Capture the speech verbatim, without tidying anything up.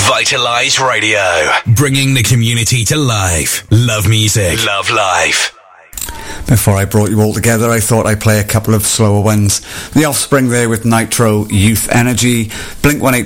Vitalise Radio, bringing the community to life. Love music, love life. Before I brought you all together, I thought I'd play a couple of slower ones. The Offspring there with Nitro, Youth Energy, Blink one eighty-two